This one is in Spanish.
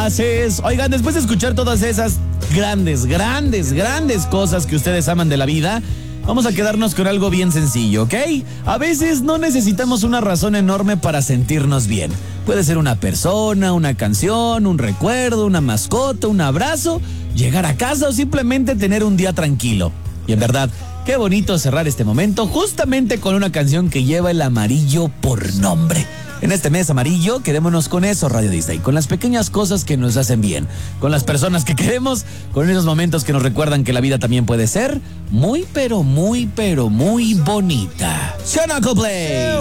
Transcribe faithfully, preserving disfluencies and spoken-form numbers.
haces. Oigan, después de escuchar todas esas grandes, grandes, grandes cosas que ustedes aman de la vida, vamos a quedarnos con algo bien sencillo, ¿ok? A veces no necesitamos una razón enorme para sentirnos bien. Puede ser una persona, una canción, un recuerdo, una mascota, un abrazo, llegar a casa o simplemente tener un día tranquilo. Y en verdad, qué bonito cerrar este momento justamente con una canción que lleva el amarillo por nombre. En este mes amarillo, quedémonos con eso, Radio Disney, con las pequeñas cosas que nos hacen bien, con las personas que queremos, con esos momentos que nos recuerdan que la vida también puede ser muy, pero muy, pero muy bonita. Shanaco Play.